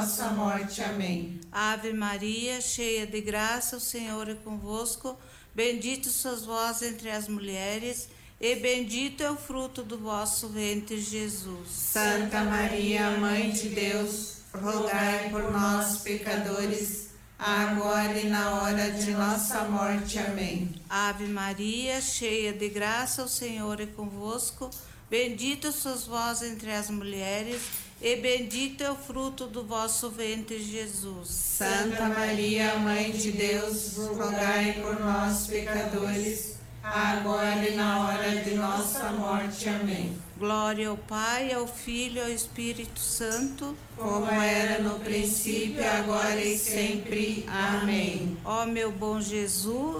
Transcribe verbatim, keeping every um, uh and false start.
nossa morte. Amém. Ave Maria, cheia de graça, o Senhor é convosco. Bendita sois vós entre as mulheres, e bendito é o fruto do vosso ventre, Jesus. Santa Maria, Mãe de Deus, rogai por nós, pecadores, agora e na hora de nossa morte. Amém. Ave Maria, cheia de graça, o Senhor é convosco. Bendita sois vós entre as mulheres, e bendito é o fruto do vosso ventre, Jesus. Santa Maria, Mãe de Deus, rogai por nós, pecadores, agora e na hora de nossa morte. Amém. Glória ao Pai, ao Filho e ao Espírito Santo, como era no princípio, agora e sempre. Amém. Ó meu bom Jesus,